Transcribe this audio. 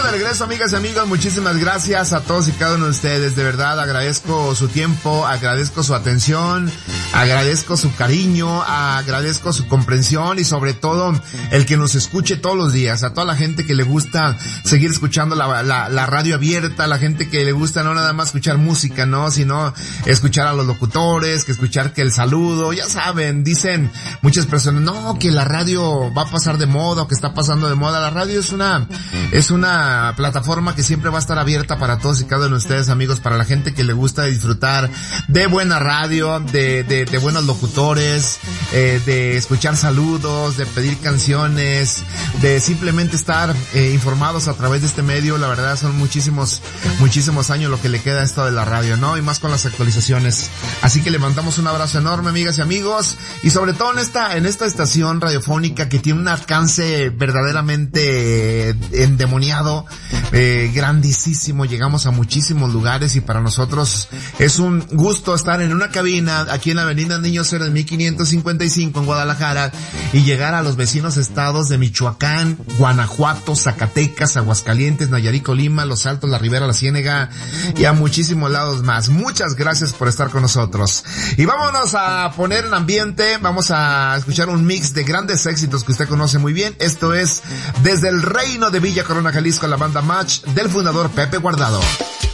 de regreso, amigas y amigos. Muchísimas gracias a todos y cada uno de ustedes. De verdad, agradezco su tiempo, agradezco su atención, agradezco su cariño, agradezco su comprensión y sobre todo el que nos escuche todos los días. A toda la gente que le gusta seguir escuchando la radio abierta, a la gente que le gusta no nada más escuchar música, no, sino escuchar a los locutores, que escuchar que el saludo, ya saben, dicen muchas personas, no, que la radio va a pasar de moda o que está pasando de moda. La radio es una plataforma que siempre va a estar abierta para todos y cada uno de ustedes, amigos, para la gente que le gusta disfrutar de buena radio, de buenos locutores, de escuchar saludos, de pedir canciones, de simplemente estar informados a través de este medio. La verdad son muchísimos años lo que le queda a esto de la radio, ¿no? Y más con las actualizaciones. Así que le mandamos un abrazo enorme, amigas y amigos, y sobre todo en esta estación radiofónica que tiene un alcance verdaderamente endemoniado, grandísimo. Llegamos a muchísimos lugares y para nosotros es un gusto estar en una cabina aquí en la avenida Niños Héroes 1555 en Guadalajara y llegar a los vecinos estados de Michoacán, Guanajuato, Zacatecas, Aguascalientes, Nayarit, Colima, Los Altos, La Ribera, La Ciénega y a muchísimos lados más. Muchas gracias por estar con nosotros. Y vámonos a poner en ambiente, vamos a escuchar un mix de grandes éxitos que usted conoce muy bien. Esto es Desde el Reino de Villa Corona, Jalisco, la banda Match del fundador Pepe Guardado.